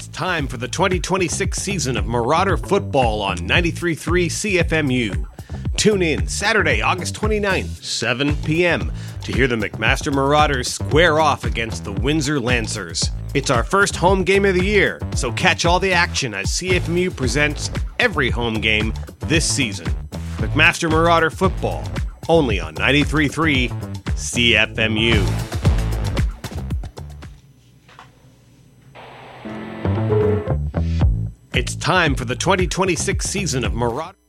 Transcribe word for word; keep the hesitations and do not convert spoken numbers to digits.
It's time for the twenty twenty-six season of Marauder Football on ninety-three point three C F M U. Tune in Saturday, August twenty-ninth, seven p.m. to hear the McMaster Marauders square off against the Windsor Lancers. It's our first home game of the year, so catch all the action as C F M U presents every home game this season. McMaster Marauder Football, only on ninety-three point three C F M U. It's time for the twenty twenty-six season of Marauder.